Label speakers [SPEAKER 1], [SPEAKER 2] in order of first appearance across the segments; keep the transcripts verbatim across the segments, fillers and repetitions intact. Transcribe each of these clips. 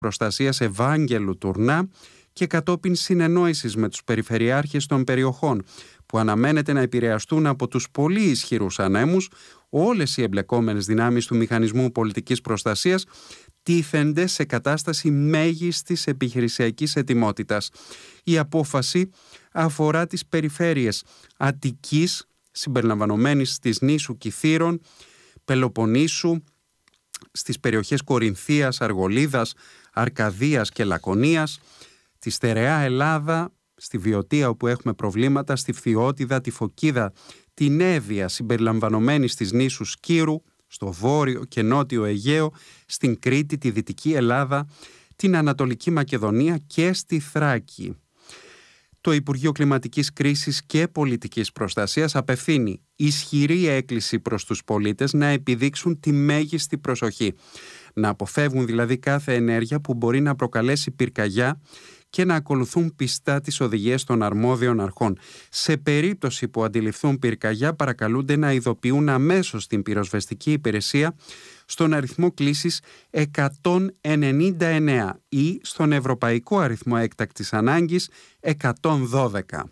[SPEAKER 1] Προστασίας Ευάγγελου Τουρνά και κατόπιν συνεννόησης με τους περιφερειάρχες των περιοχών που αναμένεται να επηρεαστούν από τους πολύ ισχυρούς ανέμους, όλες οι εμπλεκόμενες δυνάμεις του Μηχανισμού Πολιτικής Προστασίας τίθενται σε κατάσταση μέγιστης επιχειρησιακής ετοιμότητας. Η απόφαση αφορά τις περιφέρειες Αττικής, συμπεριλαμβανομένης της νήσου Κιθήρων, Πελοποννήσου, στις περιοχές Κορινθίας, Αργολίδας, Αρκαδίας και Λακωνίας, τη στερεά Ελλάδα, στη Βιωτία όπου έχουμε προβλήματα, στη Φθιώτιδα, τη Φωκίδα, την Εύβοια συμπεριλαμβανομένη της νήσου Σκύρου, στο Βόρειο και Νότιο Αιγαίο, στην Κρήτη, τη Δυτική Ελλάδα, την Ανατολική Μακεδονία και στη Θράκη. Το Υπουργείο Κλιματικής Κρίσης και Πολιτικής Προστασίας απευθύνει ισχυρή έκκληση προς τους πολίτες να επιδείξουν τη μέγιστη προσοχή, να αποφεύγουν δηλαδή κάθε ενέργεια που μπορεί να προκαλέσει πυρκαγιά και να ακολουθούν πιστά τις οδηγίες των αρμόδιων αρχών. Σε περίπτωση που αντιληφθούν πυρκαγιά, παρακαλούνται να ειδοποιούν αμέσως την πυροσβεστική υπηρεσία στον αριθμό κλήσης εκατόν ενενήντα εννέα ή στον Ευρωπαϊκό Αριθμό Έκτακτης Ανάγκης εκατόν δώδεκα.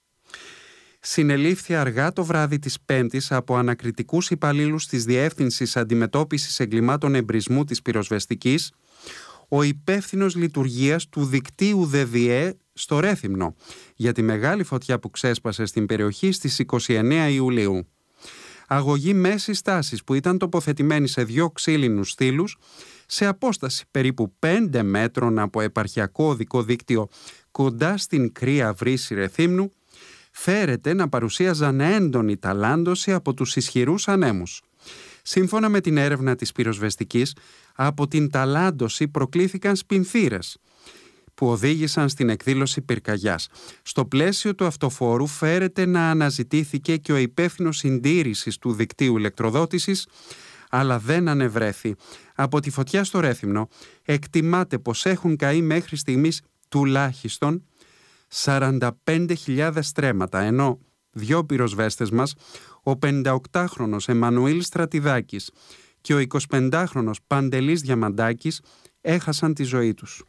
[SPEAKER 1] Συνελήφθη αργά το βράδυ της Πέμπτης από ανακριτικούς υπαλλήλους της Διεύθυνσης Αντιμετώπισης Εγκλημάτων Εμπρισμού της Πυροσβεστικής ο υπεύθυνος λειτουργίας του δικτύου ΔΕΔΙΕ στο Ρέθυμνο για τη μεγάλη φωτιά που ξέσπασε στην περιοχή στις είκοσι εννέα Ιουλίου. Αγωγή μέσης τάσης που ήταν τοποθετημένη σε δύο ξύλινους στήλους σε απόσταση περίπου πέντε μέτρων από επαρχιακό οδικό δίκτυο κοντά στην Κρύα Βρύση Ρεθύμνου φέρεται να παρουσίαζαν έντονη ταλάντωση από τους ισχυρούς ανέμους. Σύμφωνα με την έρευνα της πυροσβεστικής, από την ταλάντωση προκλήθηκαν σπινθήρες που οδήγησαν στην εκδήλωση πυρκαγιάς. Στο πλαίσιο του αυτοφόρου φέρεται να αναζητήθηκε και ο υπεύθυνος συντήρησης του δικτύου ηλεκτροδότησης, αλλά δεν ανεβρέθη. Από τη φωτιά στο Ρέθυμνο εκτιμάται πως έχουν καεί μέχρι στιγμής τουλάχιστον σαράντα πέντε χιλιάδες στρέμματα, ενώ δύο πυροσβέστες μας, ο πενηνταοκτάχρονος Εμμανουήλ Στρατιδάκης και ο εικοσιπεντάχρονος Παντελής Διαμαντάκης έχασαν τη ζωή τους.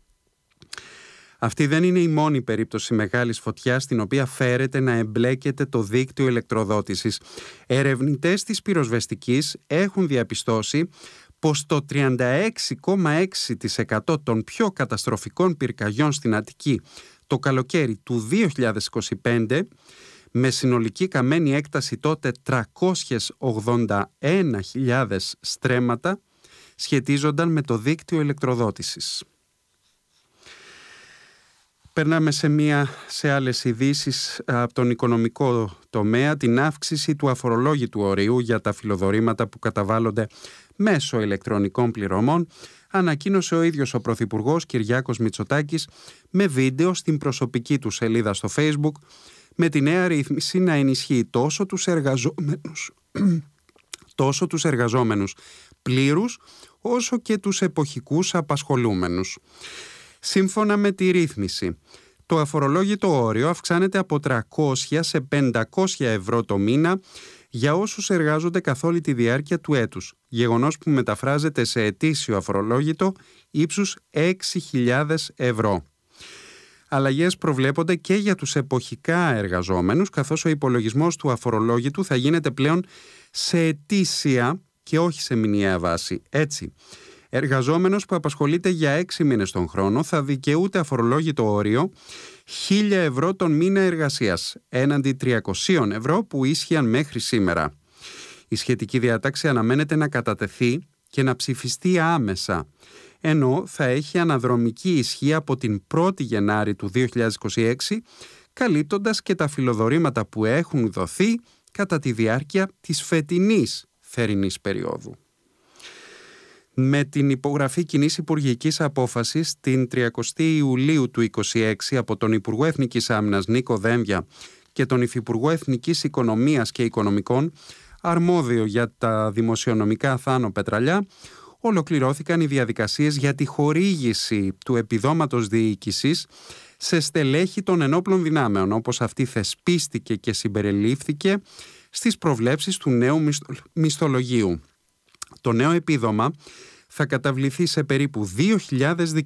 [SPEAKER 1] Αυτή δεν είναι η μόνη περίπτωση μεγάλης φωτιάς στην οποία φέρεται να εμπλέκεται το δίκτυο ηλεκτροδότησης. Ερευνητές της πυροσβεστικής έχουν διαπιστώσει πως το τριάντα έξι κόμμα έξι τοις εκατό των πιο καταστροφικών πυρκαγιών στην Αττική το καλοκαίρι του δύο χιλιάδες είκοσι πέντε, με συνολική καμένη έκταση τότε τριακόσιες ογδόντα ένα χιλιάδες στρέμματα, σχετίζονταν με το δίκτυο ηλεκτροδότησης. Περνάμε σε, μία, σε άλλες ειδήσεις από τον οικονομικό τομέα, την αύξηση του αφορολόγητου ορίου για τα φιλοδορήματα που καταβάλλονται μέσω ηλεκτρονικών πληρωμών, ανακοίνωσε ο ίδιος ο Πρωθυπουργός Κυριάκος Μητσοτάκης με βίντεο στην προσωπική του σελίδα στο Facebook, με τη νέα ρύθμιση να ενισχύει τόσο τους εργαζόμενους, τόσο τους εργαζόμενους πλήρους, όσο και τους εποχικούς απασχολούμενους. Σύμφωνα με τη ρύθμιση, το αφορολόγητο όριο αυξάνεται από τριακόσια σε πεντακόσια ευρώ το μήνα για όσους εργάζονται καθ' όλη τη διάρκεια του έτους, γεγονός που μεταφράζεται σε ετήσιο αφορολόγητο ύψους έξι χιλιάδες ευρώ. Αλλαγές προβλέπονται και για τους εποχικά εργαζόμενους, καθώς ο υπολογισμός του αφορολόγητου θα γίνεται πλέον σε ετήσια και όχι σε μηνιαία βάση. Έτσι, εργαζόμενος που απασχολείται για έξι μήνες τον χρόνο θα δικαιούται αφορολόγητο όριο χίλια ευρώ τον μήνα εργασίας, έναντι τριακόσια ευρώ που ίσχυαν μέχρι σήμερα. Η σχετική διάταξη αναμένεται να κατατεθεί και να ψηφιστεί άμεσα, ενώ θα έχει αναδρομική ισχύ από την πρώτη Γενάρη του δύο χιλιάδες είκοσι έξι, καλύπτοντας και τα φιλοδορήματα που έχουν δοθεί κατά τη διάρκεια της φετινής θερινής περίοδου. Με την υπογραφή κοινής υπουργικής απόφασης την τριαντάτη Ιουλίου του είκοσι έξι από τον Υπουργό Εθνικής Άμυνας Νίκο Δένδια και τον Υφυπουργό Εθνικής Οικονομίας και Οικονομικών, αρμόδιο για τα δημοσιονομικά Θάνο Πετραλιά, ολοκληρώθηκαν οι διαδικασίες για τη χορήγηση του επιδόματος διοίκησης σε στελέχη των ενόπλων δυνάμεων, όπως αυτή θεσπίστηκε και συμπεριλήφθηκε στις προβλέψεις του νέου μισθολογίου. Το νέο επίδομα θα καταβληθεί σε περίπου δύο χιλιάδες